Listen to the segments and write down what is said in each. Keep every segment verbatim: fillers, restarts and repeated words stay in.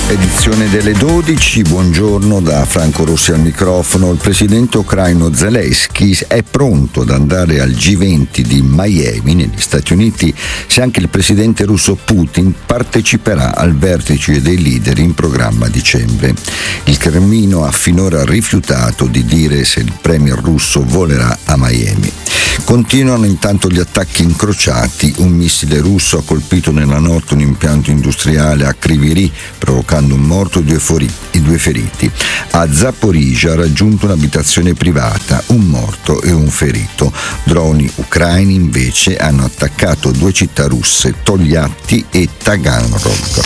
Edizione delle dodici, buongiorno da Franco Rossi al microfono. Il presidente ucraino Zelensky è pronto ad andare al G venti di Miami negli Stati Uniti se anche il presidente russo Putin parteciperà al vertice dei leader in programma a dicembre. Il Cremlino ha finora rifiutato di dire se il premier russo volerà a Miami. Continuano intanto gli attacchi incrociati. Un missile russo ha colpito nella notte un impianto industriale a Kryvyi, provocando un morto e due, fori- e due feriti. A Zaporizhzhia ha raggiunto un'abitazione privata, un morto e un ferito. Droni ucraini invece hanno attaccato due città russe, Togliatti e Taganrog.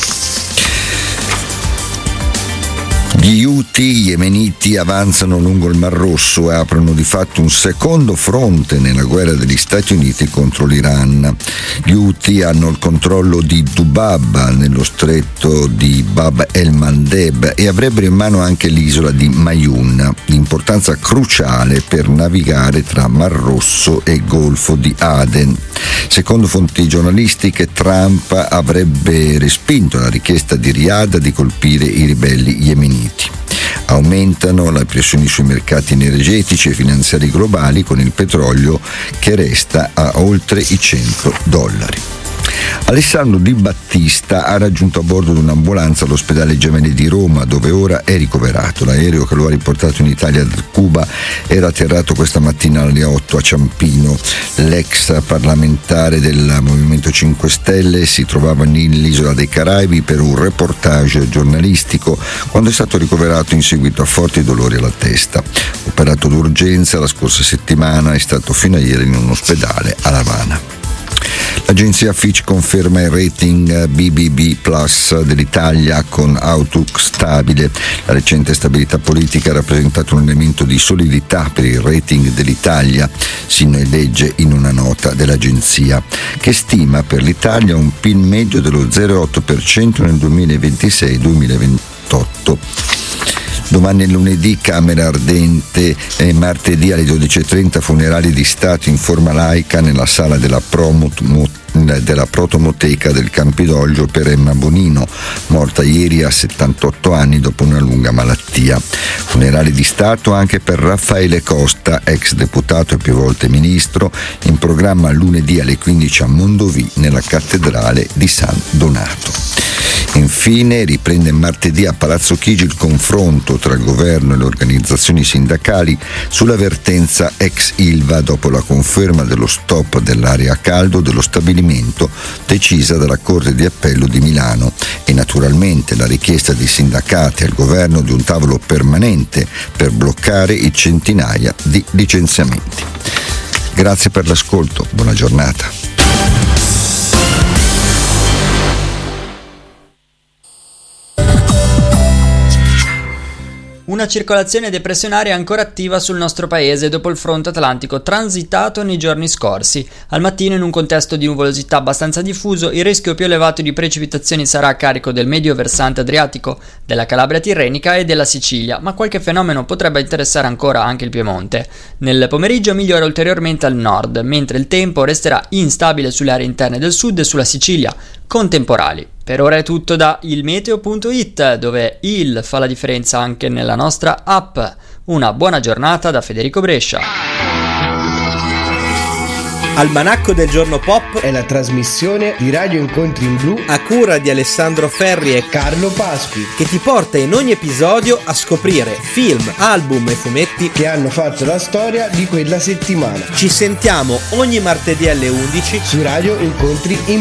Gli Houthi yemeniti avanzano lungo il Mar Rosso e aprono di fatto un secondo fronte nella guerra degli Stati Uniti contro l'Iran. Gli Houthi hanno il controllo di Dubab nello stretto di Bab el-Mandeb e avrebbero in mano anche l'isola di Mayun, di importanza cruciale per navigare tra Mar Rosso e Golfo di Aden. Secondo fonti giornalistiche, Trump avrebbe respinto la richiesta di Riyadh di colpire i ribelli yemeniti. Aumentano le pressioni sui mercati energetici e finanziari globali, con il petrolio che resta a oltre i cento dollari. Alessandro Di Battista ha raggiunto a bordo di un'ambulanza l'ospedale Gemelli di Roma, dove ora è ricoverato. L'aereo che lo ha riportato in Italia da Cuba era atterrato questa mattina alle otto a Ciampino. L'ex parlamentare del Movimento cinque Stelle si trovava nell'isola dei Caraibi per un reportage giornalistico quando è stato ricoverato in seguito a forti dolori alla testa. Operato d'urgenza la scorsa settimana, è stato fino a ieri in un ospedale a L'Avana. L'agenzia Fitch conferma il rating B B B plus dell'Italia con outlook stabile. La recente stabilità politica ha rappresentato un elemento di solidità per il rating dell'Italia, si legge in una nota dell'agenzia, che stima per l'Italia un P I L medio dello zero virgola otto per cento nel duemilaventisei duemilaventotto. Domani è lunedì, Camera Ardente, e martedì alle dodici e trenta funerali di Stato in forma laica nella sala della, Promot, della Protomoteca del Campidoglio per Emma Bonino, morta ieri a settantotto anni dopo una lunga malattia. Funerali di Stato anche per Raffaele Costa, ex deputato e più volte ministro, in programma lunedì alle quindici a Mondovì nella cattedrale di San Donato. Infine riprende martedì a Palazzo Chigi il confronto tra il governo e le organizzazioni sindacali sulla vertenza ex Ilva dopo la conferma dello stop dell'area a caldo dello stabilimento decisa dalla Corte di Appello di Milano e naturalmente la richiesta dei sindacati al governo di un tavolo permanente per bloccare i centinaia di licenziamenti. Grazie per l'ascolto, buona giornata. Una circolazione depressionaria ancora attiva sul nostro paese dopo il fronte atlantico transitato nei giorni scorsi. Al mattino, in un contesto di nuvolosità abbastanza diffuso, il rischio più elevato di precipitazioni sarà a carico del medio versante adriatico, della Calabria tirrenica e della Sicilia, ma qualche fenomeno potrebbe interessare ancora anche il Piemonte. Nel pomeriggio migliora ulteriormente al nord, mentre il tempo resterà instabile sulle aree interne del sud e sulla Sicilia, con temporali. Per ora è tutto da ilmeteo punto it, dove il fa la differenza anche nella nostra app. Una buona giornata da Federico Brescia. Almanacco del giorno pop è la trasmissione di Radio Incontri in Blu a cura di Alessandro Ferri e Carlo Pasqui, che ti porta in ogni episodio a scoprire film, album e fumetti che hanno fatto la storia di quella settimana. Ci sentiamo ogni martedì alle undici su Radio Incontri in